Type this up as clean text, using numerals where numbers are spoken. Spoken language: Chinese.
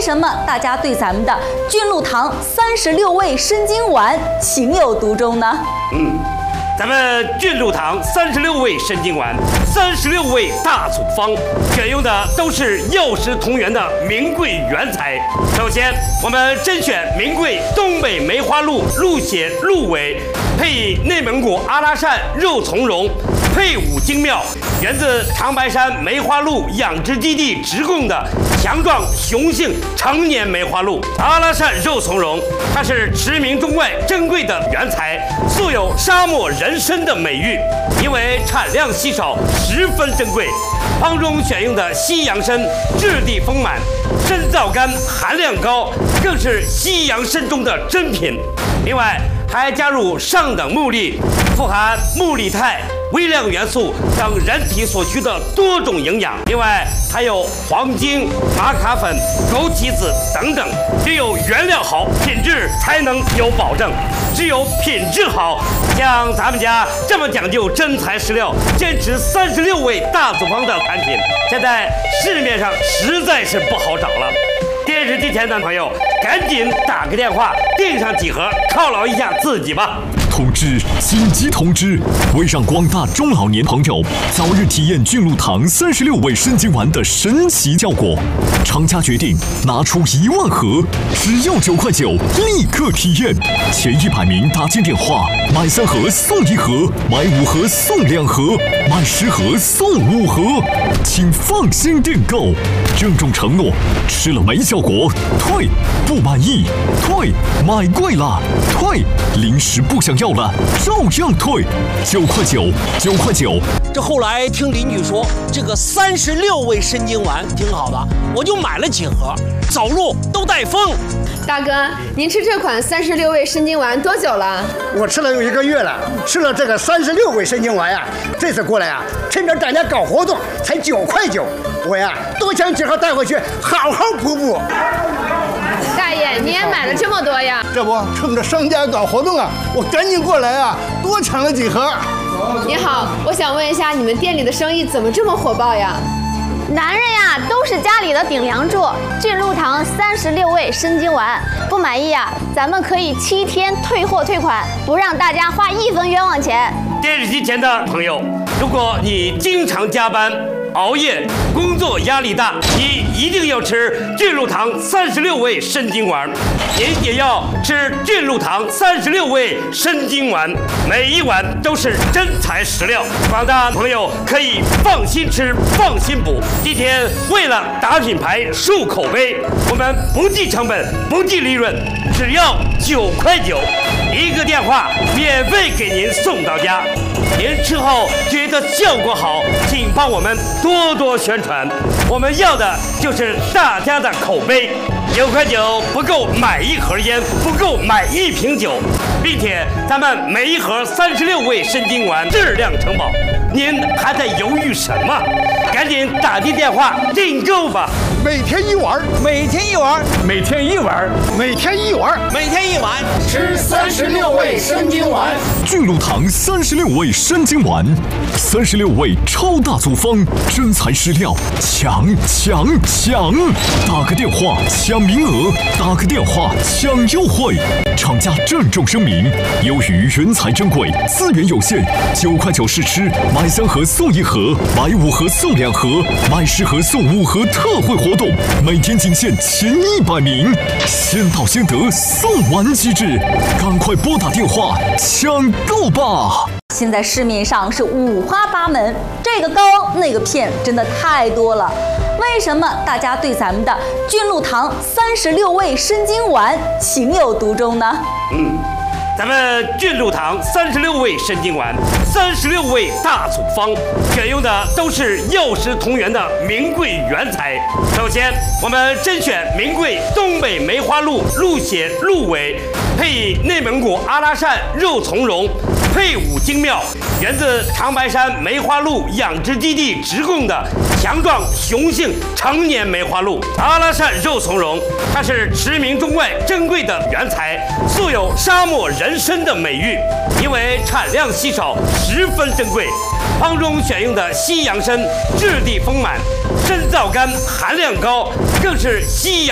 为什么大家对咱们的菌露堂36味生津丸情有独钟呢？ 咱们菌露堂36味生津丸，36味大组方，选用的都是药食同源的名贵原材。首先，我们甄选名贵东北梅花鹿鹿血鹿尾，配以内蒙古阿拉善肉苁蓉，配伍精妙，源自长白山梅花鹿养殖基地直供的强壮雄性成年梅花鹿。阿拉善肉苁蓉，它是驰名中外珍贵的原材，素有沙漠人参的美誉，因为产量稀少，十分珍贵。方中选用的西洋参质地丰满，参皂苷含量高，更是西洋参中的珍品。另外还加入上等木粒，富含木力肽、微量元素等人体所需的多种营养。另外还有黄精、玛卡粉、枸杞子等等，只有原料好，品质才能有保证。只有品质好，像咱们家这么讲究真材实料，坚持36味大组方的产品，现在市面上实在是不好找了。电视机前的朋友，赶紧打个电话订上几盒，犒劳一下自己吧。 通知！紧急通知！为让广大中老年朋友早日体验菌露堂36味生津丸的神奇效果，厂家决定拿出1万盒，只要9块9，立刻体验。前100名打进电话，买3盒送1盒，买5盒送2盒，买10盒送5盒，请放心订购。郑重承诺，吃了没效果退，不满意退，买贵了退，临时不想要了照样退，9块9，9块9。 这后来听邻居说，这个36味生津丸挺好的，我就买了几盒，走路都带风。 大哥，您吃这款36味生津丸多久了？ 我吃了有1个月了，吃了这个36味生津丸呀。这次过来呀，趁着大家搞活动，才9块9，我呀多抢几盒带回去，好好补补。 大爷，你也买了这么多呀？ 这不，趁着商家搞活动啊，我赶紧过来啊，多抢了几盒。 你好，我想问一下，你们店里的生意怎么这么火爆呀？ 男人呀，都是家里的顶梁柱。菌露堂36味生津丸，不满意啊，咱们可以7天退货退款，不让大家花1分冤枉钱。 电视机前的朋友，如果你经常加班、熬夜，工作压力大，你一定要吃菌露堂36味生津丸，您也要吃菌露堂36味生津丸，每一碗都是真材实料，广大朋友可以放心吃，放心补。今天为了打品牌、树口碑，我们不计成本、不计利润，只要9块9，一个电话免费给您送到家。您吃后觉得效果好，请帮我们多多宣传，我们要的就是大家的口碑。9块9不够买1盒烟，不够买1瓶酒，并且咱们每一盒36味生津丸质量承保，您还在犹豫什么？赶紧打进电话订购吧！ 每天1碗， 每天1碗， 每天1碗，每天1碗， 每天1碗， 吃36味生津丸。 菌露堂36味生津丸，36味超大组方，真材实料，抢！打个电话抢名额，打个电话抢优惠。厂家郑重声明，由于原材珍贵，资源有限，9块9试吃，买3盒送1盒，买5盒送2盒，买10盒送5盒特惠活动，每天仅限前100名，先到先得，送完即至，赶快拨打电话抢购吧！ 现在市面上是五花八门，这个膏那个片真的太多了。为什么大家对咱们的菌露堂36味生津丸情有独钟呢？ 咱们菌露堂36味生津丸，36味大组方，选用的都是药食同源的名贵原材。首先，我们甄选名贵东北梅花鹿鹿血鹿尾，配以内蒙古阿拉善肉苁蓉，配伍精妙，源自长白山梅花鹿养殖基地直供的强壮雄性成年梅花鹿。阿拉善肉苁蓉，它是驰名中外珍贵的原材，素有沙漠人参的美誉，因为产量稀少，十分珍贵。方中选用的西洋参质地丰满，参皂苷含量高，更是西洋